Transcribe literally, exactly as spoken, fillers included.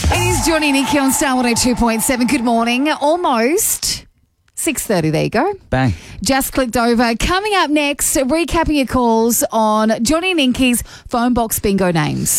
It's Johnny and Nikki on Star one oh two point seven. Good morning. Almost six thirty. There you go. Bang. Just clicked over. Coming up next, recapping your calls on Johnny and Nikki's phone box bingo names.